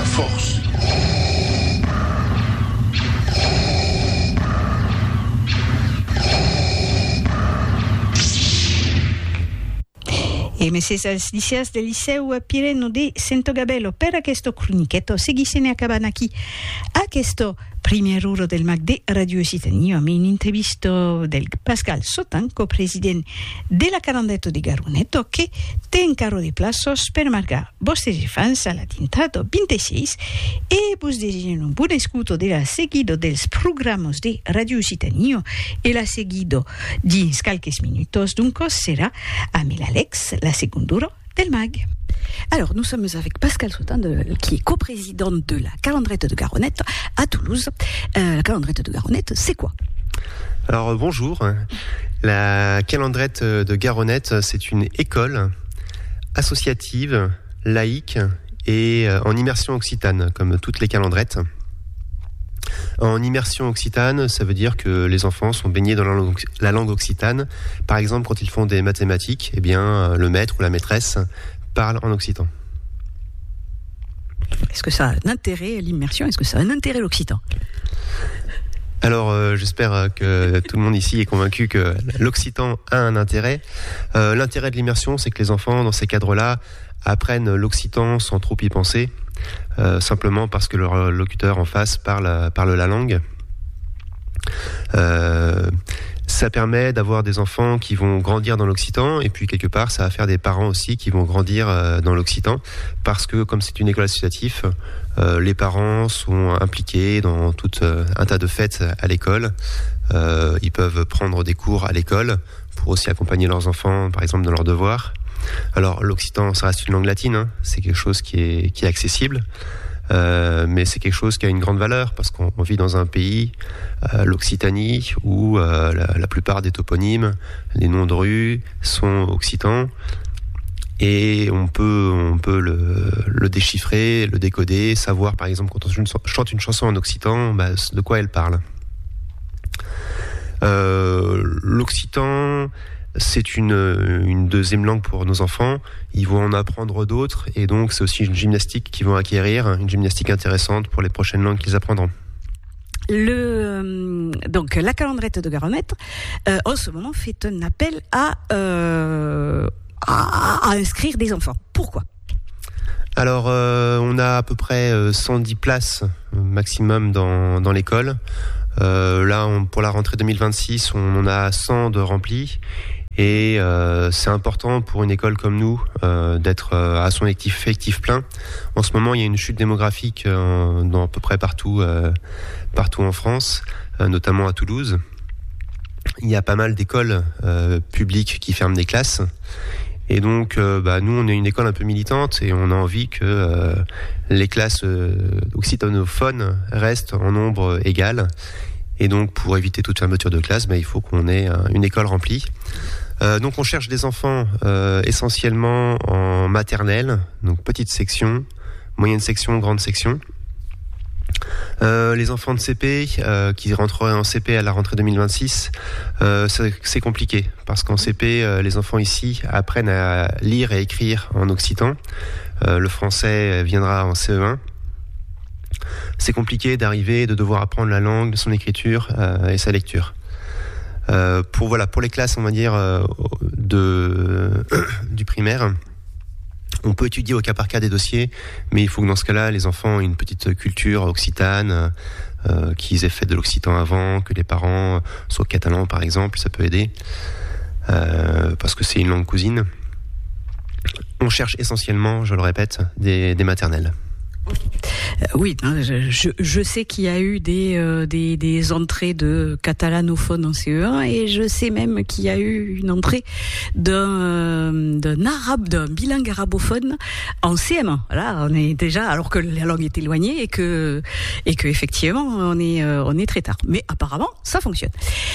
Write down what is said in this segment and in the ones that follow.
force. E messieurs als liceas del liceu Pireno de Sant'Ogabello per questo cronichetto seguissene a Cabanaki a questo premier uro del MAC de Radio Occitanie a un intervisto del Pascal Sotanco, presidente della Calandretto di Garonetto, che te incaro di plasos per marcar vostri fans alla tintato 26 e vos designo un buon ascolto della seguido dels programas de Radio Occitanie e la seguido di calques minutos, donc sera a Milalex la seconduro del MAG. Alors, nous sommes avec Pascal Sautin, qui est coprésident de la Calandrette de Garonette à Toulouse. La Calandrette de Garonette, c'est quoi ? Alors, bonjour. La Calandrette de Garonette, c'est une école associative, laïque et en immersion occitane, comme toutes les calandrettes. En immersion occitane, ça veut dire que les enfants sont baignés dans la langue occitane. Par exemple, quand ils font des mathématiques, eh bien, le maître ou la maîtresse parle en occitan. Est-ce que ça a un intérêt, l'immersion ? Est-ce que ça a un intérêt, l'occitan ? Alors, j'espère que tout le monde ici est convaincu que l'occitan a un intérêt. L'intérêt de l'immersion, c'est que les enfants, dans ces cadres-là, apprennent l'occitan sans trop y penser, simplement parce que leur locuteur en face parle la langue. Ça permet d'avoir des enfants qui vont grandir dans l'occitan, et puis quelque part ça va faire des parents aussi qui vont grandir dans l'occitan, parce que comme c'est une école associative, les parents sont impliqués dans tout un tas de fêtes à l'école. Ils peuvent prendre des cours à l'école pour aussi accompagner leurs enfants, par exemple dans leurs devoirs. Alors l'occitan, ça reste une langue latine, hein, c'est quelque chose qui est accessible. Mais c'est quelque chose qui a une grande valeur parce qu'on vit dans un pays, l'Occitanie, où la plupart des toponymes, les noms de rues sont occitans, et on peut le déchiffrer, le décoder, savoir par exemple quand on chante une chanson en occitan, de quoi elle parle. L'occitan, c'est une deuxième langue pour nos enfants. Ils vont en apprendre d'autres, et donc c'est aussi une gymnastique qu'ils vont acquérir, une gymnastique intéressante pour les prochaines langues qu'ils apprendront. Donc la Calandrette de Garonette, en ce moment, fait un appel à inscrire des enfants. Pourquoi ? Alors, on a à peu près 110 places maximum dans l'école. Là, pour la rentrée 2026, on en a 100 de remplis. Et c'est important pour une école comme nous d'être à son effectif plein. En ce moment, il y a une chute démographique dans à peu près partout en France, notamment à Toulouse. Il y a pas mal d'écoles publiques qui ferment des classes. Et donc, nous, on est une école un peu militante et on a envie que les classes occitanophones restent en nombre égal. Et donc, pour éviter toute fermeture de classe, il faut qu'on ait une école remplie. Donc, on cherche des enfants essentiellement en maternelle, donc petite section, moyenne section, grande section. Les enfants de CP qui rentreraient en CP à la rentrée 2026, c'est compliqué parce qu'en CP, les enfants ici apprennent à lire et écrire en occitan. Le français viendra en CE1. C'est compliqué d'arriver, de devoir apprendre la langue, son écriture et sa lecture. Pour les classes, on va dire du primaire, on peut étudier au cas par cas des dossiers, mais il faut que dans ce cas-là, les enfants aient une petite culture occitane, qu'ils aient fait de l'occitan avant, que les parents soient catalans par exemple, ça peut aider, parce que c'est une langue cousine. On cherche essentiellement, je le répète, des maternelles. Oui, je sais qu'il y a eu des entrées de catalanophones en CE1 et je sais même qu'il y a eu une entrée d'un bilingue arabophone en CM1. Là, on est déjà, alors que la langue est éloignée et que effectivement on est très tard. Mais apparemment, ça fonctionne.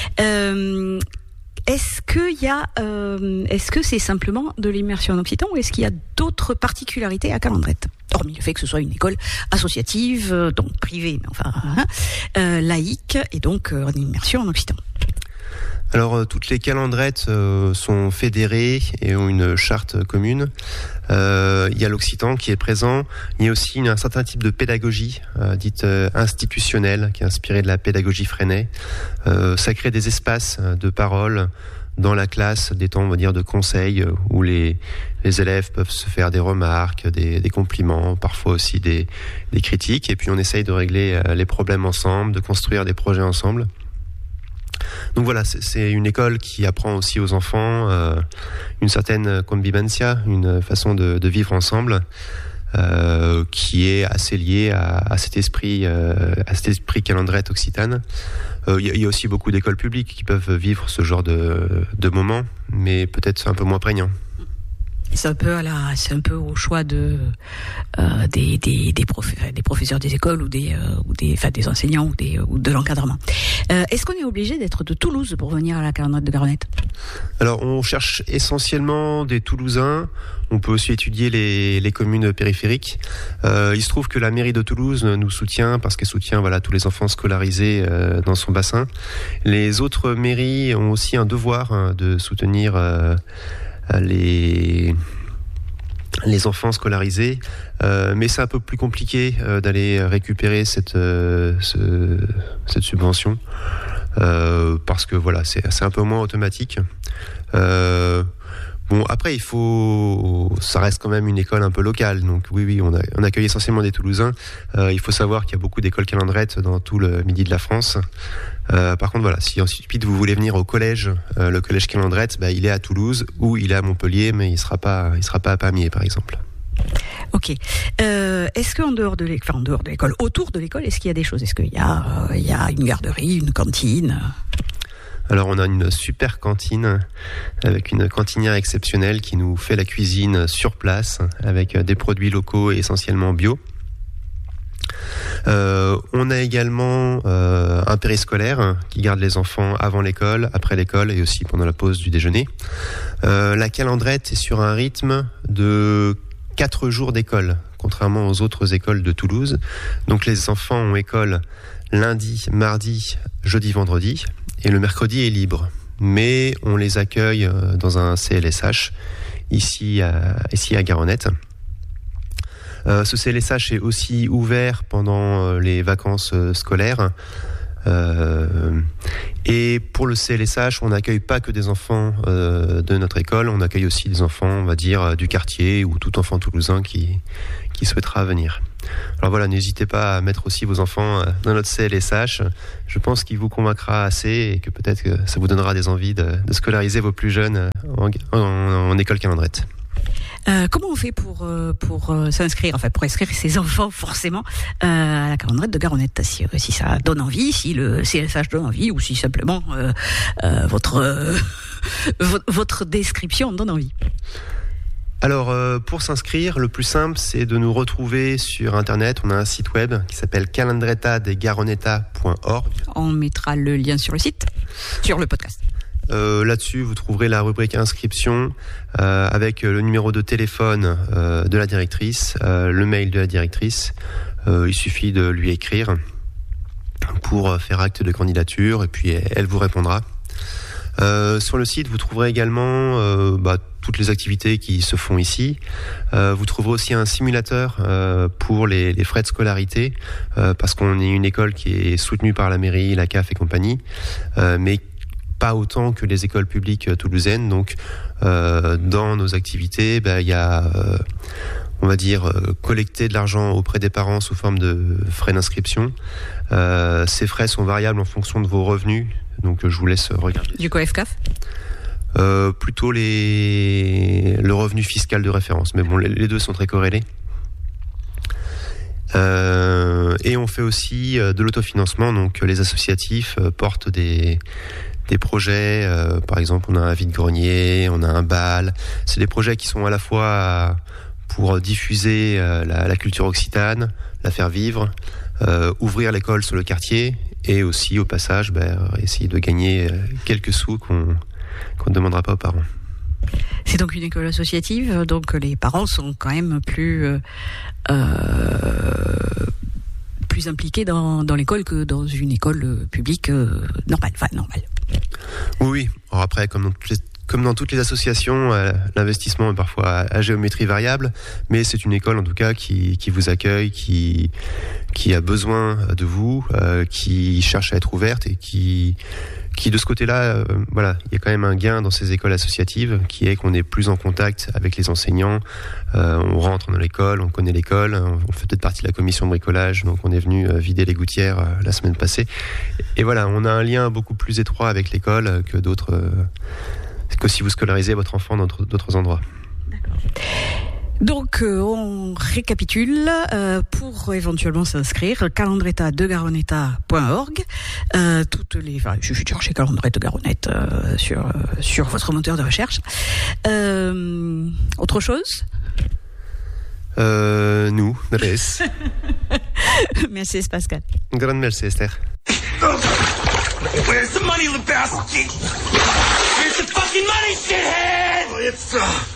Est-ce que c'est simplement de l'immersion en occitan ou est-ce qu'il y a d'autres particularités à Calandrette ? Hormis le fait que ce soit une école associative, donc privée, mais laïque, et donc en immersion en occitan. Alors, toutes les calendrettes sont fédérées et ont une charte commune. Il y a l'occitan qui est présent. Il y a aussi un certain type de pédagogie dite institutionnelle qui est inspirée de la pédagogie Freinet. Ça crée des espaces de parole dans la classe, des temps, on va dire, de conseil où les élèves peuvent se faire des remarques, des compliments, parfois aussi des critiques. Et puis on essaye de régler les problèmes ensemble, de construire des projets ensemble. Donc voilà, c'est une école qui apprend aussi aux enfants une certaine convivencia, une façon de vivre ensemble, qui est assez liée à cet esprit calendrette occitane. Il y a aussi beaucoup d'écoles publiques qui peuvent vivre ce genre de moments, mais peut-être un peu moins prégnant. C'est un peu au choix des professeurs des écoles ou des enseignants ou de l'encadrement. Est-ce qu'on est obligé d'être de Toulouse pour venir à la calendrette de Garonnette ? Alors, on cherche essentiellement des Toulousains. On peut aussi étudier les communes périphériques. Il se trouve que la mairie de Toulouse nous soutient parce qu'elle soutient tous les enfants scolarisés dans son bassin. Les autres mairies ont aussi un devoir de soutenir les enfants scolarisés, mais c'est un peu plus compliqué d'aller récupérer cette subvention parce que c'est un peu moins automatique. Bon, après, ça reste quand même une école un peu locale. Donc oui, on accueille essentiellement des Toulousains. Il faut savoir qu'il y a beaucoup d'écoles calendrettes dans tout le midi de la France. Par contre, si ensuite vous voulez venir au collège, le collège calendrette, il est à Toulouse ou il est à Montpellier, mais il sera pas à Pamiers, par exemple. Ok. Est-ce qu'en dehors de l'école, autour de l'école, est-ce qu'il y a des choses ? Est-ce qu'il y a une garderie, une cantine ? Alors on a une super cantine avec une cantinière exceptionnelle qui nous fait la cuisine sur place avec des produits locaux et essentiellement bio. On a également un périscolaire qui garde les enfants avant l'école, après l'école et aussi pendant la pause du déjeuner. La calendrette est sur un rythme de 4 jours d'école, contrairement aux autres écoles de Toulouse. Donc les enfants ont école lundi, mardi, jeudi, vendredi. Et le mercredi est libre, mais on les accueille dans un CLSH ici à Garonnette. Ce CLSH est aussi ouvert pendant les vacances scolaires. Et pour le CLSH, on n'accueille pas que des enfants de notre école, on accueille aussi des enfants, on va dire, du quartier ou tout enfant toulousain qui souhaitera venir. Alors voilà, n'hésitez pas à mettre aussi vos enfants dans notre CLSH. Je pense qu'il vous convaincra assez et que peut-être que ça vous donnera des envies de scolariser vos plus jeunes en école calendrette. Comment on fait pour s'inscrire, pour inscrire ses enfants forcément à la calendrette de Garonnette, si ça donne envie, si le CLSH donne envie, ou si simplement votre description donne envie? Alors, pour s'inscrire, le plus simple, c'est de nous retrouver sur Internet. On a un site web qui s'appelle calendrettadegaronetta.org. On mettra le lien sur le site, sur le podcast. Là-dessus, vous trouverez la rubrique inscription avec le numéro de téléphone de la directrice, le mail de la directrice. Il suffit de lui écrire pour faire acte de candidature et puis elle vous répondra. Sur le site, vous trouverez également toutes les activités qui se font ici. Vous trouverez aussi un simulateur pour les frais de scolarité, parce qu'on est une école qui est soutenue par la mairie, la CAF et compagnie, mais pas autant que les écoles publiques toulousaines. Donc, dans nos activités, il y a, on va dire, collecter de l'argent auprès des parents sous forme de frais d'inscription. Ces frais sont variables en fonction de vos revenus. Donc, je vous laisse regarder. Du COEFCAF ? Plutôt le revenu fiscal de référence. Mais bon, les deux sont très corrélés. Et on fait aussi de l'autofinancement. Donc, les associatifs portent des projets, par exemple on a un vide-grenier, on a un bal. C'est des projets qui sont à la fois pour diffuser la culture occitane, la faire vivre, ouvrir l'école sur le quartier et aussi au passage essayer de gagner quelques sous qu'on ne demandera pas aux parents. C'est donc une école associative, donc les parents sont quand même plus impliqués dans l'école que dans une école publique normale. Oui. Alors après, comme dans toutes les associations, l'investissement est parfois à géométrie variable, mais c'est une école en tout cas qui vous accueille, qui a besoin de vous, qui cherche à être ouverte et qui de ce côté-là, voilà, il y a quand même un gain dans ces écoles associatives qui est qu'on est plus en contact avec les enseignants, on rentre dans l'école, on connaît l'école, on fait peut-être partie de la commission de bricolage, donc on est venu vider les gouttières la semaine passée. Et voilà, on a un lien beaucoup plus étroit avec l'école que si vous scolarisez votre enfant dans d'autres endroits. D'accord. Donc, on récapitule pour éventuellement s'inscrire, calandreta2garoneta.org. Il suffit de chercher Calandreta Garonette sur votre moteur de recherche. Autre chose? Nous, res. Merci, Pascal. Grand merci, Esther. Where's the money, Lebowski? Where's the fucking money, shithead? It's